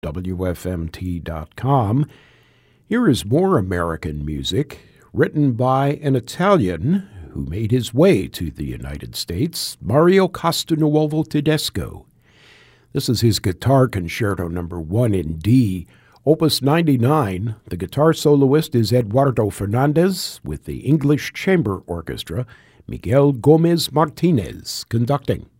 WFMT.com. Here is more American music written by an Italian who made his way to the United States, Mario Castelnuovo Tedesco. This is his Guitar Concerto No. 1 in D, Opus 99. The guitar soloist is Eduardo Fernandez, with the English Chamber Orchestra, Miguel Gomez Martinez, conducting.